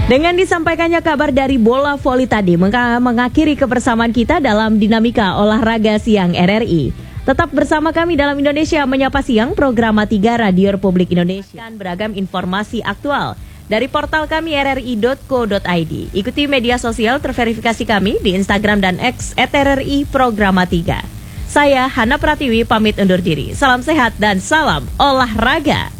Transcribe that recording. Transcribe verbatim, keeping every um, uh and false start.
Dengan disampaikannya kabar dari bola voli tadi mengakhiri kebersamaan kita dalam dinamika olahraga siang R R I. Tetap bersama kami dalam Indonesia Menyapa Siang, program tiga Radio Republik Indonesia. Dan beragam informasi aktual dari portal kami r r i dot co dot i d. Ikuti media sosial terverifikasi kami di Instagram dan X et r r i programa tiga. Saya Hana Pratiwi pamit undur diri. Salam sehat dan salam olahraga.